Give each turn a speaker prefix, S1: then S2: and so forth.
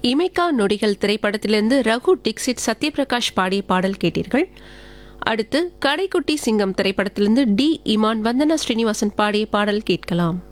S1: இமைக்கா நொடிகள் திரைப்படத்திலிருந்து ரகு டிக்சிட் சத்யபிரகாஷ் பாடிய பாடல் கேட்டீர்கள். அடுத்து கடைக்குட்டி சிங்கம் திரைப்படத்திலிருந்து டி இமான் வந்தனா ஸ்ரீனிவாசன் பாடிய பாடல் கேட்கலாம்.